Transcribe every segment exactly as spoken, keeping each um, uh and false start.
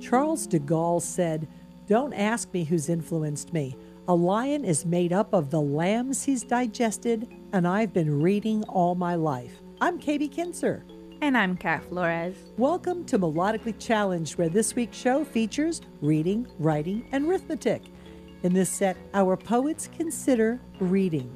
Charles de Gaulle said, "Don't ask me who's influenced me. A lion is made up of the lambs he's digested, and I've been reading all my life." I'm Katie Kinser. And I'm Kat Flores. Welcome to Melodically Challenged, where this week's show features reading, writing, and arithmetic. In this set, our poets consider reading.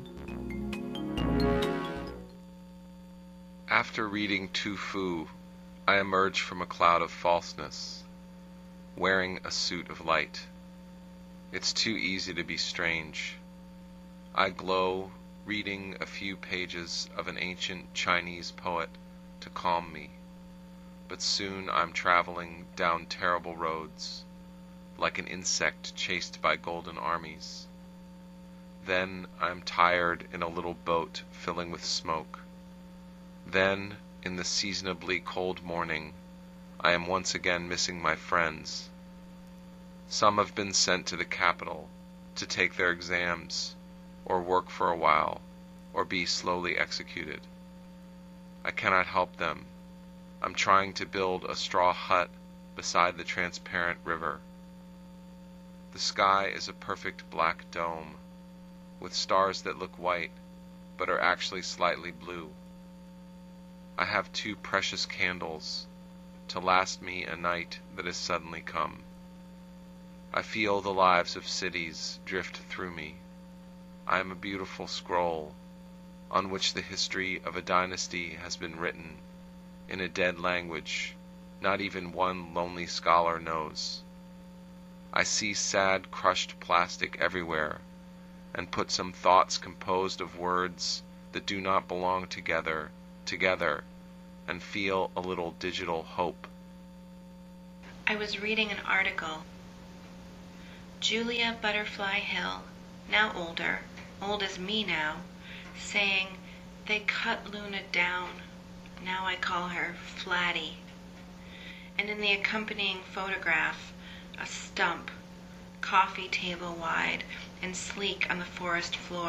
After reading Tu Fu, I emerge from a cloud of falseness, wearing a suit of light. It's too easy to be strange. I glow, reading a few pages of an ancient Chinese poet to calm me, but soon I'm traveling down terrible roads, like an insect chased by golden armies. Then I'm tired in a little boat filling with smoke. Then, in the seasonably cold morning, I am once again missing my friends. Some have been sent to the capital to take their exams, or work for a while, or be slowly executed. I cannot help them. I'm trying to build a straw hut beside the transparent river. The sky is a perfect black dome, with stars that look white, but are actually slightly blue. I have two precious candles to last me a night that has suddenly come. I feel the lives of cities drift through me. I am a beautiful scroll on which the history of a dynasty has been written in a dead language not even one lonely scholar knows. I see sad crushed plastic everywhere and put some thoughts composed of words that do not belong together, together, and feel a little digital hope. I was reading an article. Julia Butterfly Hill, now older, old as me now, saying, "They cut Luna down. Now I call her Flatty." And in the accompanying photograph, a stump, coffee table wide and sleek on the forest floor.